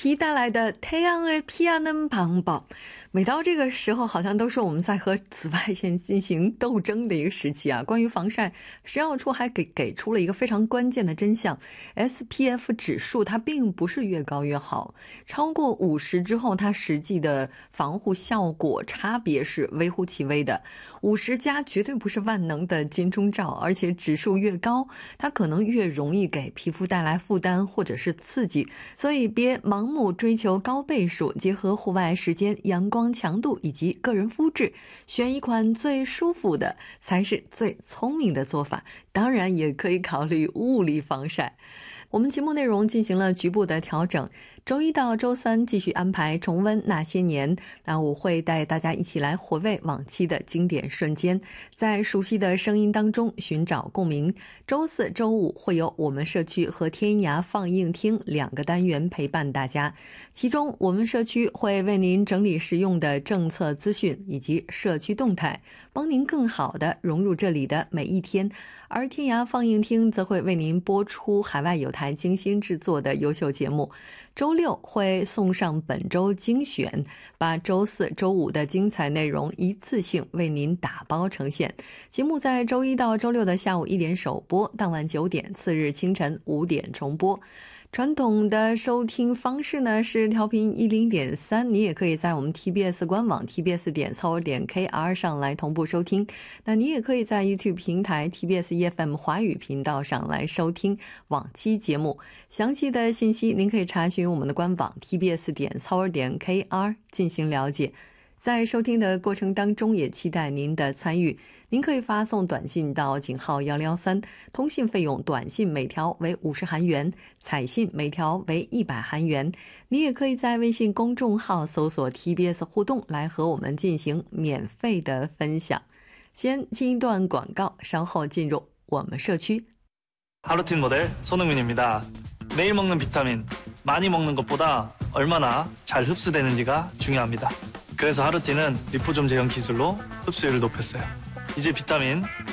SPP 带来的태양을 피하는 방법。每到这个时候好像都是我们在和紫外线进行斗争的一个时期啊。关于防晒，食药处还给出了一个非常关键的真相， SPF 指数它并不是越高越好，超过50之后它实际的防护效果差别是微乎其微的。50加绝对不是万能的金钟罩，而且指数越高它可能越容易给皮肤带来负担或者是刺激，所以别盲目追求高倍数，结合户外时间、阳光强度以及个人肤质，选一款最舒服的才是最聪明的做法。当然也可以考虑物理防晒。我们节目内容进行了局部的调整，周一到周三继续安排重温那些年，那我会带大家一起来回味往期的经典瞬间，在熟悉的声音当中寻找共鸣。周四周五会有我们社区和天涯放映厅2个单元陪伴大家，其中我们社区会为您整理实用的政策资讯以及社区动态，帮您更好地融入这里的每一天。而天涯放映厅则会为您播出海外有台精心制作的优秀节目。周六会送上本周精选，把周四周五的精彩内容一次性为您打包呈现。节目在周一到周六的下午1点首播，当晚9点，次日清晨5点重播。传统的收听方式呢是调频100.3，你也可以在我们 TBS 官网 tbs.seoul.kr 上来同步收听。那你也可以在 YouTube 平台 TBS EFM 华语频道上来收听往期节目。详细的信息您可以查询我们的官网 tbs.seoul.kr 进行了解。在收听的过程当中也期待您的参与，您可以发送短信到井号1113，通信费用短信每条为50韩元，彩信每条为100韩元。你也可以在微信公众号搜索 TBS 互动来和我们进行免费的分享。先进一段广告，稍后进入我们社区。 하루틴 모델 손흥민입니다. 매일 먹는 비타민, 많이 먹는 것보다 얼마나 잘 흡수되는지가 중요합니다. 그래서 하루틴은 리포좀 제형 기술로 흡수율을 높였어요. 이제 비타민